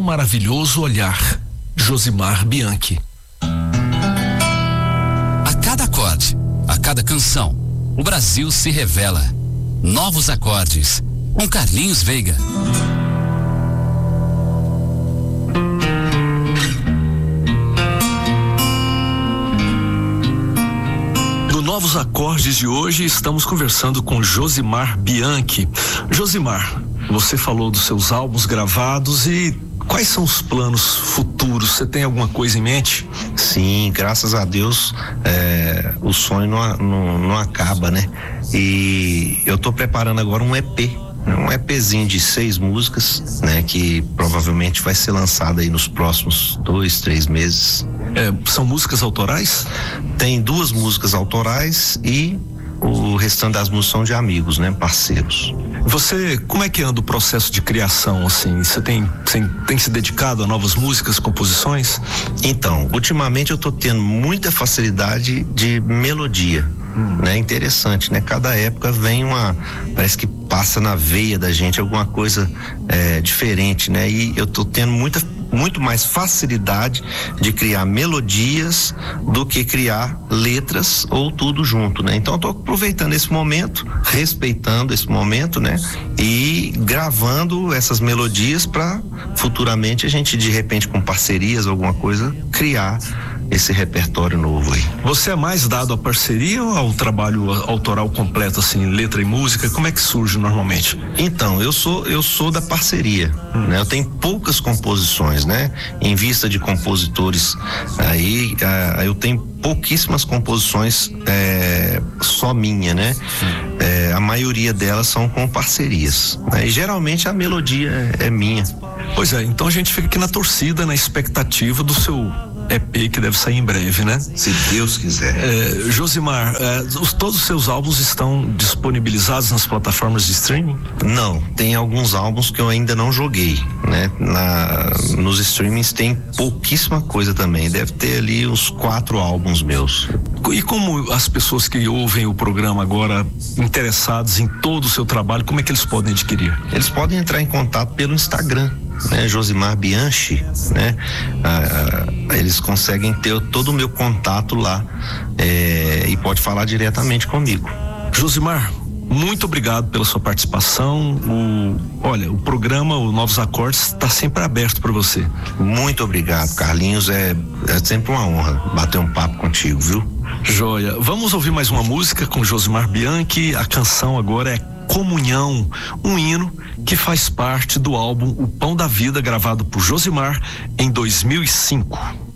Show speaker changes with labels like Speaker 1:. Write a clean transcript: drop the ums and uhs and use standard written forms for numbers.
Speaker 1: maravilhoso olhar. Josimar Bianchi.
Speaker 2: A cada acorde, a cada canção, o Brasil se revela. Novos acordes, com Carlinhos Veiga.
Speaker 1: No Novos Acordes de hoje, estamos conversando com Josimar Bianchi. Josimar, você falou dos seus álbuns gravados e quais são os planos futuros? Você tem alguma coisa em mente?
Speaker 3: Sim, graças a Deus, o sonho não acaba, né? E eu tô preparando agora um EP, um EPzinho de 6 músicas, né? Que provavelmente vai ser lançado aí nos próximos 2-3 meses.
Speaker 1: São músicas autorais?
Speaker 3: Tem 2 músicas autorais e o restante das músicas são de amigos, né? Parceiros.
Speaker 1: Você, como é que anda o processo de criação, assim? Você tem se dedicado a novas músicas, composições?
Speaker 3: Então, ultimamente eu tô tendo muita facilidade de melodia, né? Interessante, né? Cada época vem parece que passa na veia da gente alguma coisa diferente, né? E eu tô tendo muito mais facilidade de criar melodias do que criar letras ou tudo junto, né? Então eu tô aproveitando esse momento, respeitando esse momento, né? E gravando essas melodias para futuramente a gente, de repente, com parcerias, alguma coisa, criar esse repertório novo aí.
Speaker 1: Você é mais dado à parceria ou ao trabalho autoral completo, assim, letra e música? Como é que surge normalmente?
Speaker 3: Então, eu sou da parceria, né? Eu tenho poucas composições, né? Em vista de compositores aí, eu tenho pouquíssimas composições só minha, né? A maioria delas são com parcerias, né? E geralmente a melodia é minha.
Speaker 1: Pois é, então a gente fica aqui na torcida, na expectativa do seu EP que deve sair em breve, né?
Speaker 3: Se Deus quiser.
Speaker 1: Josimar, todos os seus álbuns estão disponibilizados nas plataformas de streaming?
Speaker 3: Não, tem alguns álbuns que eu ainda não joguei, né? Nos streamings tem pouquíssima coisa também, deve ter ali uns 4 álbuns meus.
Speaker 1: E como as pessoas que ouvem o programa agora, interessados em todo o seu trabalho, como é que eles podem adquirir?
Speaker 3: Eles podem entrar em contato pelo Instagram, né? Josimar Bianchi, né? Eles conseguem ter todo o meu contato lá e pode falar diretamente comigo.
Speaker 1: Josimar, muito obrigado pela sua participação. O programa, o Novos Acordes, está sempre aberto para você.
Speaker 3: Muito obrigado, Carlinhos. É sempre uma honra bater um papo contigo, viu?
Speaker 1: Joia. Vamos ouvir mais uma música com Josimar Bianchi. A canção agora é Comunhão, um hino que faz parte do álbum O Pão da Vida, gravado por Josimar em 2005.